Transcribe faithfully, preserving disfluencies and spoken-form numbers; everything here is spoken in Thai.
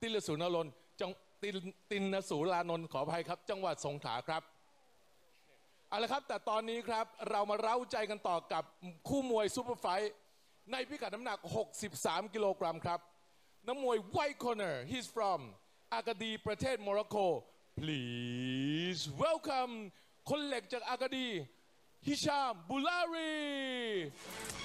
ติลสุนรนจังตินตินสุรานนท์ขออภัยครับจังหวัดสงขลาครับเอาละครับแต่ตอนนี้ครับเรามาเร้าใจกันต่อกับคู่มวยซูเปอร์ไฟท์ในพิกัดน้ำหนักหกสิบสามกิโลกรัมครับนักมวย White Corner he's from อากาดีประเทศโมร็อกโก please welcome คนเหล็กจากอากาดีฮิชามบุลารี